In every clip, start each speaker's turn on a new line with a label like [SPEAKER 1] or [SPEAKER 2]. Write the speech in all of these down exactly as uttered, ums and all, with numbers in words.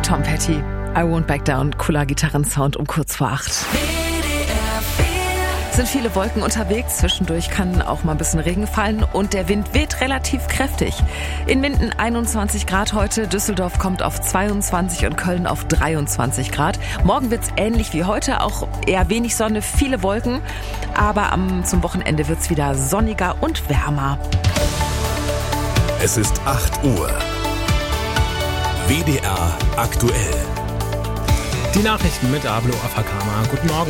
[SPEAKER 1] Tom Petty, I Won't Back Down, cooler Gitarrensound um kurz vor acht. Es sind viele Wolken unterwegs, zwischendurch kann auch mal ein bisschen Regen fallen und der Wind weht relativ kräftig. In Minden einundzwanzig Grad heute, Düsseldorf kommt auf zweiundzwanzig und Köln auf dreiundzwanzig Grad. Morgen wird's ähnlich wie heute, auch eher wenig Sonne, viele Wolken, aber am, zum Wochenende wird's wieder sonniger und wärmer.
[SPEAKER 2] Es ist acht Uhr. W D R aktuell.
[SPEAKER 3] Die Nachrichten mit Ablo Afakama. Guten Morgen.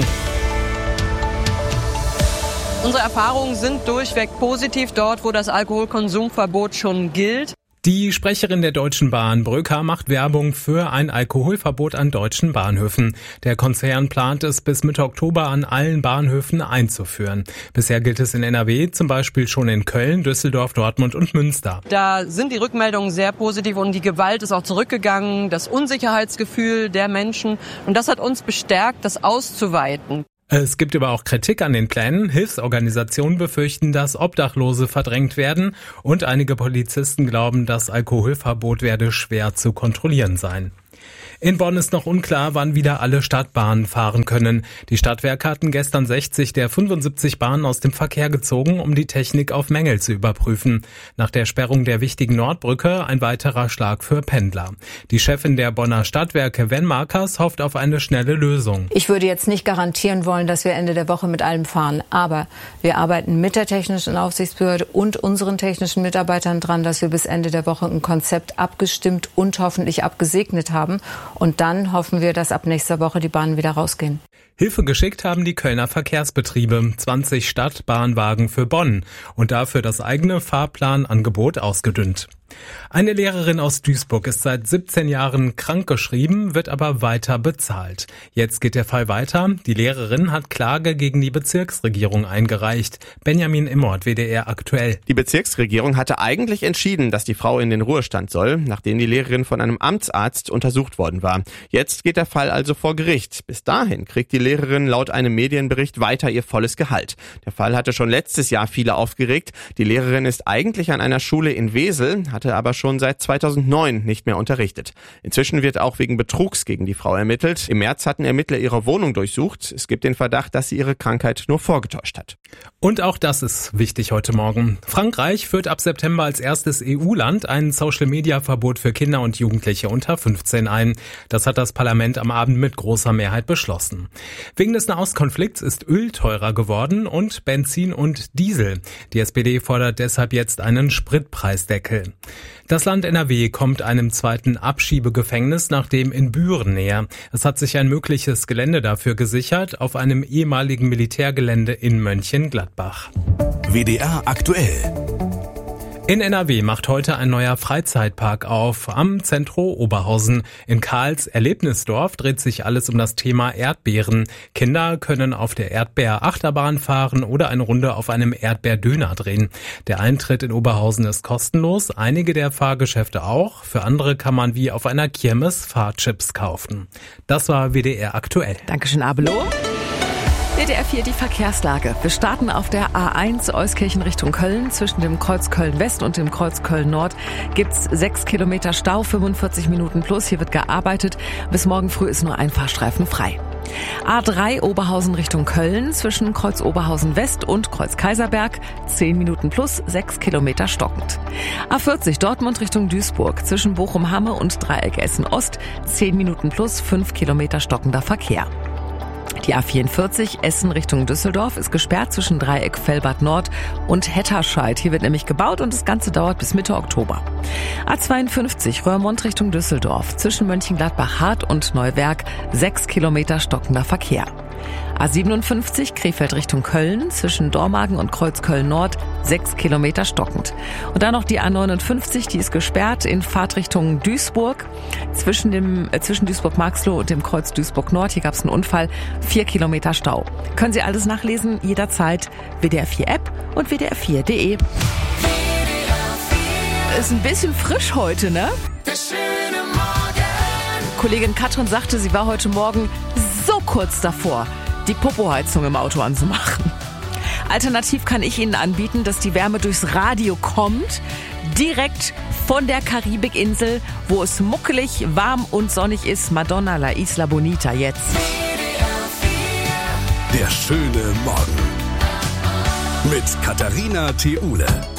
[SPEAKER 4] Unsere Erfahrungen sind durchweg positiv dort, wo das Alkoholkonsumverbot schon gilt.
[SPEAKER 3] Die Sprecherin der Deutschen Bahn, Bröker, macht Werbung für ein Alkoholverbot an deutschen Bahnhöfen. Der Konzern plant es bis Mitte Oktober an allen Bahnhöfen einzuführen. Bisher gilt es in N R W, zum Beispiel schon in Köln, Düsseldorf, Dortmund und Münster.
[SPEAKER 4] Da sind die Rückmeldungen sehr positiv und die Gewalt ist auch zurückgegangen, das Unsicherheitsgefühl der Menschen. Und das hat uns bestärkt, das auszuweiten.
[SPEAKER 3] Es gibt aber auch Kritik an den Plänen. Hilfsorganisationen befürchten, dass Obdachlose verdrängt werden und einige Polizisten glauben, das Alkoholverbot werde schwer zu kontrollieren sein. In Bonn ist noch unklar, wann wieder alle Stadtbahnen fahren können. Die Stadtwerke hatten gestern sechzig der fünfundsiebzig Bahnen aus dem Verkehr gezogen, um die Technik auf Mängel zu überprüfen. Nach der Sperrung der wichtigen Nordbrücke ein weiterer Schlag für Pendler. Die Chefin der Bonner Stadtwerke, Wen Markers, hofft auf eine schnelle Lösung.
[SPEAKER 5] Ich würde jetzt nicht garantieren wollen, dass wir Ende der Woche mit allem fahren. Aber wir arbeiten mit der technischen Aufsichtsbehörde und unseren technischen Mitarbeitern dran, dass wir bis Ende der Woche ein Konzept abgestimmt und hoffentlich abgesegnet haben. Und dann hoffen wir, dass ab nächster Woche die Bahnen wieder rausgehen.
[SPEAKER 3] Hilfe geschickt haben die Kölner Verkehrsbetriebe, zwanzig Stadtbahnwagen für Bonn und dafür das eigene Fahrplanangebot ausgedünnt. Eine Lehrerin aus Duisburg ist seit siebzehn Jahren krankgeschrieben, wird aber weiter bezahlt. Jetzt geht der Fall weiter. Die Lehrerin hat Klage gegen die Bezirksregierung eingereicht. Benjamin Immort, W D R aktuell.
[SPEAKER 6] Die Bezirksregierung hatte eigentlich entschieden, dass die Frau in den Ruhestand soll, nachdem die Lehrerin von einem Amtsarzt untersucht worden war. Jetzt geht der Fall also vor Gericht. Bis dahin kriegt die Lehrerin laut einem Medienbericht weiter ihr volles Gehalt. Der Fall hatte schon letztes Jahr viele aufgeregt. Die Lehrerin ist eigentlich an einer Schule in Wesel, hatte aber schon seit zweitausendneun nicht mehr unterrichtet. Inzwischen wird auch wegen Betrugs gegen die Frau ermittelt. Im März hatten Ermittler ihre Wohnung durchsucht. Es gibt den Verdacht, dass sie ihre Krankheit nur vorgetäuscht hat.
[SPEAKER 3] Und auch das ist wichtig heute Morgen. Frankreich führt ab September als erstes E U-Land ein Social-Media-Verbot für Kinder und Jugendliche unter fünfzehn ein. Das hat das Parlament am Abend mit großer Mehrheit beschlossen. Wegen des Nahostkonflikts ist Öl teurer geworden und Benzin und Diesel. Die S P D fordert deshalb jetzt einen Spritpreisdeckel. Das Land N R W kommt einem zweiten Abschiebegefängnis nach dem in Büren näher. Es hat sich ein mögliches Gelände dafür gesichert auf einem ehemaligen Militärgelände in Mönchengladbach.
[SPEAKER 2] W D R aktuell.
[SPEAKER 3] In N R W macht heute ein neuer Freizeitpark auf, am Zentro Oberhausen. In Karls Erlebnisdorf dreht sich alles um das Thema Erdbeeren. Kinder können auf der Erdbeer-Achterbahn fahren oder eine Runde auf einem Erdbeerdöner drehen. Der Eintritt in Oberhausen ist kostenlos, einige der Fahrgeschäfte auch. Für andere kann man wie auf einer Kirmes Fahrchips kaufen. Das war W D R aktuell.
[SPEAKER 1] Dankeschön, Abelo. W D R vier, die Verkehrslage. Wir starten auf der A eins Euskirchen Richtung Köln. Zwischen dem Kreuz Köln-West und dem Kreuz Köln-Nord gibt's sechs Kilometer Stau, fünfundvierzig Minuten plus. Hier wird gearbeitet. Bis morgen früh ist nur ein Fahrstreifen frei. A drei Oberhausen Richtung Köln. Zwischen Kreuz Oberhausen West und Kreuz Kaiserberg zehn Minuten plus, sechs Kilometer stockend. A vierzig Dortmund Richtung Duisburg. Zwischen Bochum-Hamme und Dreieck Essen-Ost zehn Minuten plus, fünf Kilometer stockender Verkehr. Die A vierundvierzig Essen Richtung Düsseldorf ist gesperrt zwischen Dreieck Fellbad Nord und Hetterscheid. Hier wird nämlich gebaut und das Ganze dauert bis Mitte Oktober. A zweiundfünfzig Röhrmond Richtung Düsseldorf. Zwischen Mönchengladbach-Hart und Neuwerk sechs Kilometer stockender Verkehr. A siebenundfünfzig Krefeld Richtung Köln, zwischen Dormagen und Kreuz Köln-Nord sechs Kilometer stockend. Und dann noch die A neunundfünfzig, die ist gesperrt in Fahrtrichtung Duisburg, zwischen dem äh, zwischen Duisburg-Marxloh und dem Kreuz Duisburg-Nord. Hier gab es einen Unfall, vier Kilometer Stau. Können Sie alles nachlesen, jederzeit W D R vier App und W D R vier Punkt de. Ist ein bisschen frisch heute, ne? Kollegin Katrin sagte, sie war heute Morgen so kurz davor, die Popoheizung im Auto anzumachen. Alternativ kann ich Ihnen anbieten, dass die Wärme durchs Radio kommt, direkt Von der Karibikinsel, wo es muckelig, warm und sonnig ist, Madonna, La Isla Bonita jetzt.
[SPEAKER 2] Der schöne Morgen mit Katharina Theule.